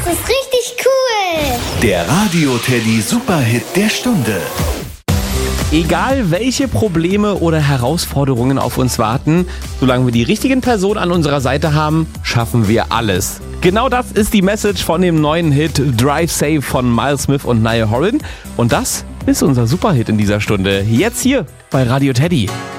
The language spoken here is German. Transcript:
ist richtig cool. Der Radio-Teddy Superhit der Stunde. Egal welche Probleme oder Herausforderungen auf uns warten, solange wir die richtigen Personen an unserer Seite haben, schaffen wir alles. Genau das ist die Message von dem neuen Hit Drive Safe von Miles Smith und Niall Horan. Und das ist unser Superhit in dieser Stunde. Jetzt hier bei Radio Teddy.